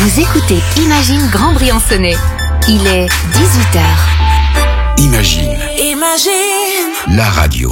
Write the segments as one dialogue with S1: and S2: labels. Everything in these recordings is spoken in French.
S1: Vous écoutez Imagine Grand Briançonnais. Il est 18h.
S2: Imagine. La radio.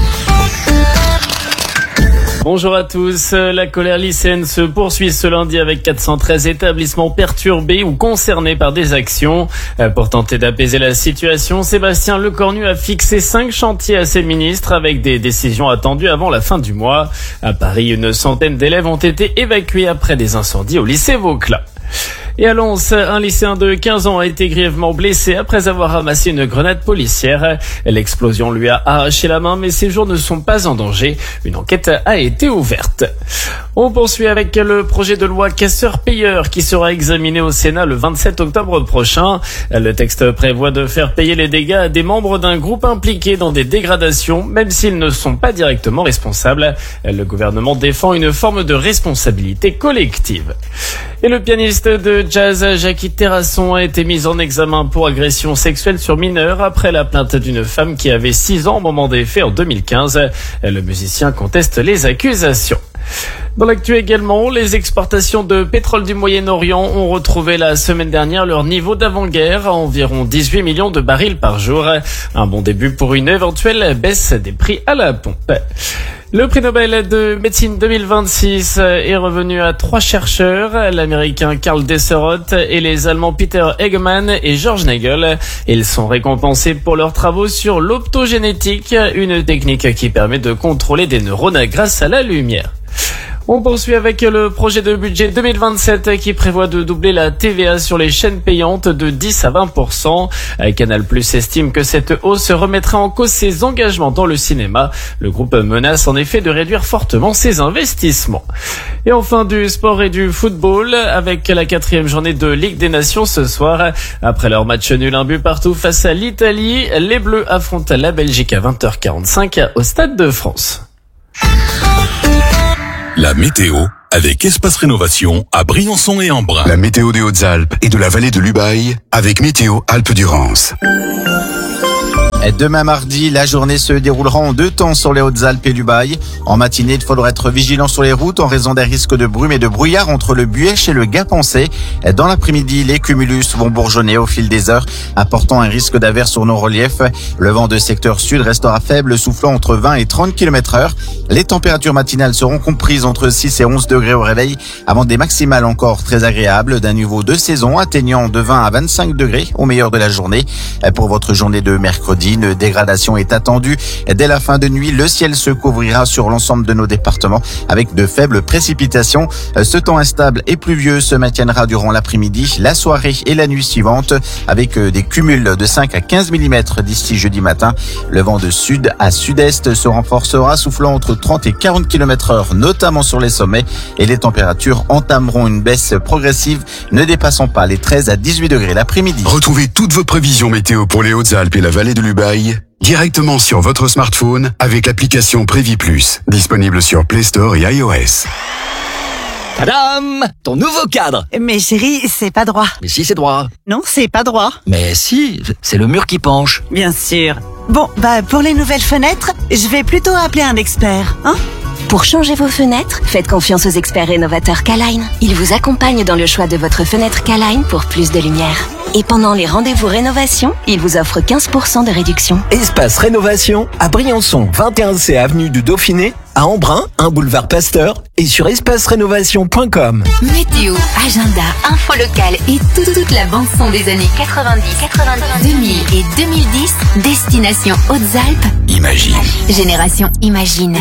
S3: Bonjour à tous, la colère lycéenne se poursuit ce lundi avec 413 établissements perturbés ou concernés par des actions. Pour tenter d'apaiser la situation, Sébastien Lecornu a fixé 5 chantiers à ses ministres avec des décisions attendues avant la fin du mois. À Paris, une centaine d'élèves ont été évacués après des incendies au lycée Vauclin. Et à Lens, un lycéen de 15 ans a été grièvement blessé après avoir ramassé une grenade policière. L'explosion lui a arraché la main, mais ses jours ne sont pas en danger. Une enquête a été ouverte. On poursuit avec le projet de loi casseurs-payeurs qui sera examiné au Sénat le 27 octobre prochain. Le texte prévoit de faire payer les dégâts à des membres d'un groupe impliqué dans des dégradations, même s'ils ne sont pas directement responsables. Le gouvernement défend une forme de responsabilité collective. Et le pianiste de jazz Jackie Terrasson a été mis en examen pour agression sexuelle sur mineur après la plainte d'une femme qui avait 6 ans au moment des faits en 2015. Le musicien conteste les accusations. Dans l'actu également, les exportations de pétrole du Moyen-Orient ont retrouvé la semaine dernière leur niveau d'avant-guerre à environ 18 millions de barils par jour. Un bon début pour une éventuelle baisse des prix à la pompe. Le prix Nobel de médecine 2026 est revenu à 3 chercheurs, l'américain Karl Desseroth et les allemands Peter Eggemann et George Nagel. Ils sont récompensés pour leurs travaux sur l'optogénétique, une technique qui permet de contrôler des neurones grâce à la lumière. On poursuit avec le projet de budget 2027 qui prévoit de doubler la TVA sur les chaînes payantes de 10 à 20%. Canal+ estime que cette hausse remettrait en cause ses engagements dans le cinéma. Le groupe menace en effet de réduire fortement ses investissements. Et enfin du sport et du football avec la 4e journée de Ligue des Nations ce soir. Après leur match nul 1 but partout face à l'Italie, les Bleus affrontent la Belgique à 20h45 au Stade de France.
S2: La météo avec Espace Rénovation à Briançon et Embrun.
S4: La météo des Hautes-Alpes et de la vallée de l'Ubaye avec Météo Alpes-Durance.
S5: Demain mardi, la journée se déroulera en 2 temps sur les Hautes-Alpes et l'Ubaye. En matinée, il faudra être vigilant sur les routes en raison des risques de brume et de brouillard entre le Buèche et le Gap-en-Sée. Dans l'après-midi, les cumulus vont bourgeonner au fil des heures, apportant un risque d'averse sur nos reliefs. Le vent de secteur sud restera faible, soufflant entre 20 et 30 km/h. Les températures matinales seront comprises entre 6 et 11 degrés au réveil, avant des maximales encore très agréables, d'un niveau de saison atteignant de 20 à 25 degrés au meilleur de la journée. Pour votre journée de mercredi, une dégradation est attendue. Dès la fin de nuit, le ciel se couvrira sur l'ensemble de nos départements avec de faibles précipitations. Ce temps instable et pluvieux se maintiendra durant l'après-midi, la soirée et la nuit suivante avec des cumuls de 5 à 15 mm d'ici jeudi matin. Le vent de sud à sud-est se renforcera, soufflant entre 30 et 40 km/h, notamment sur les sommets, et les températures entameront une baisse progressive, ne dépassant pas les 13 à 18 degrés l'après-midi.
S4: Retrouvez toutes vos prévisions météo pour les Hautes-Alpes et la vallée de l'Ubaye directement sur votre smartphone avec l'application Prévis Plus, disponible sur Play Store et iOS.
S6: Tadam! Ton nouveau cadre!
S7: Mais chérie, c'est pas droit.
S6: Mais si, c'est droit.
S7: Non, c'est pas droit.
S6: Mais si, c'est le mur qui penche.
S7: Bien sûr. Bon, pour les nouvelles fenêtres, je vais plutôt appeler un expert, hein?
S1: Pour changer vos fenêtres, faites confiance aux experts rénovateurs K-Line. Ils vous accompagnent dans le choix de votre fenêtre K-Line pour plus de lumière. Et pendant les rendez-vous rénovation, ils vous offrent 15% de réduction.
S6: Espace Rénovation à Briançon, 21C avenue du Dauphiné, à Embrun, 1 boulevard Pasteur et sur espacerénovation.com.
S1: Météo, agenda, info locale et toute la bande-son des années 90, 2000 et 2010, destination Hautes-Alpes.
S2: Imagine.
S1: Génération Imagine.